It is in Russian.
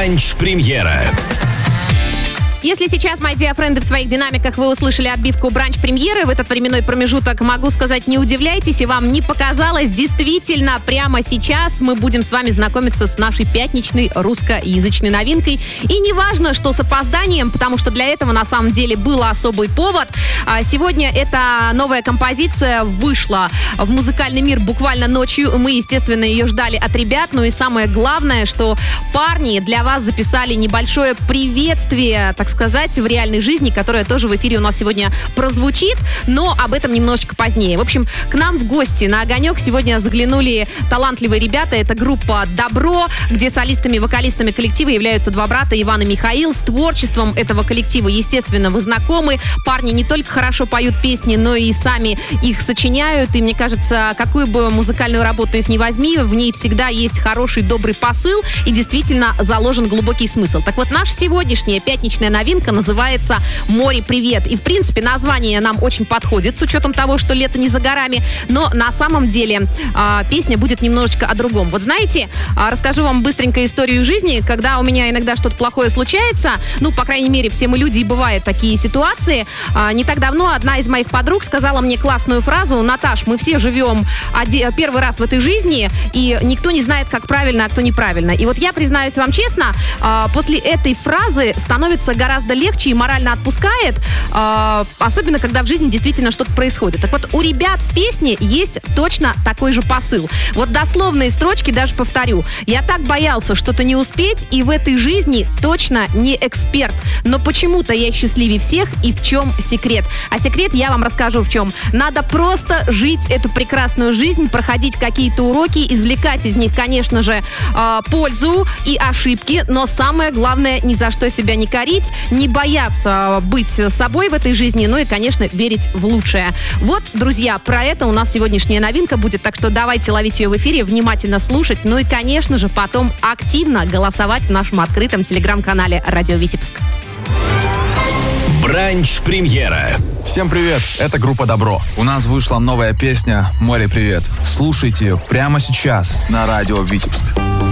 Бранч-премьера. Если сейчас, мои диафренды, в своих динамиках вы услышали отбивку бранч-премьеры, в этот временной промежуток, могу сказать, не удивляйтесь, и вам не показалось. Действительно, прямо сейчас мы будем с вами знакомиться с нашей пятничной русскоязычной новинкой. И не важно, что с опозданием, потому что для этого на самом деле был особый повод. Сегодня эта новая композиция вышла в музыкальный мир буквально ночью. Мы, естественно, ее ждали от ребят. Ну и самое главное, что парни для вас записали небольшое приветствие, так сказать, в реальной жизни, которая тоже в эфире у нас сегодня прозвучит, но об этом немножечко позднее. В общем, к нам в гости на «Огонек» сегодня заглянули талантливые ребята. Это группа «Добро», где солистами и вокалистами коллектива являются два брата Иван и Михаил. С творчеством этого коллектива, естественно, вы знакомы. Парни не только хорошо поют песни, но и сами их сочиняют. И мне кажется, какую бы музыкальную работу их ни возьми, в ней всегда есть хороший, добрый посыл и действительно заложен глубокий смысл. Так вот, наша сегодняшняя пятничная новинка называется «Море, привет». И, в принципе, название нам очень подходит, с учетом того, что лето не за горами. Но на самом деле песня будет немножечко о другом. Вот знаете, расскажу вам быстренько историю жизни, когда у меня иногда что-то плохое случается. Ну, по крайней мере, все мы люди, и бывают такие ситуации. Не так давно одна из моих подруг сказала мне классную фразу: «Наташ, мы все живем первый раз в этой жизни, и никто не знает, как правильно, а кто неправильно». И вот я признаюсь вам честно, после этой фразы становится гораздо легче и морально отпускает, особенно когда в жизни действительно что-то происходит. Так вот, у ребят в песне есть точно такой же посыл. Вот дословные строчки даже повторю. «Я так боялся что-то не успеть, и в этой жизни точно не эксперт. Но почему-то я счастливее всех, и в чем секрет?» А секрет я вам расскажу в чем. Надо просто жить эту прекрасную жизнь, проходить какие-то уроки, извлекать из них, конечно же, пользу и ошибки, но самое главное, ни за что себя не корить, не бояться быть собой в этой жизни, ну и, конечно, верить в лучшее. Вот, друзья, про это у нас сегодняшняя новинка будет, так что давайте ловить ее в эфире, внимательно слушать, ну и, конечно же, потом активно голосовать в нашем открытом телеграм-канале «Радио Витебск». Бранч-премьера. Всем привет, это группа «Добро». У нас вышла новая песня «Море, привет». Слушайте ее прямо сейчас на радио Витебск.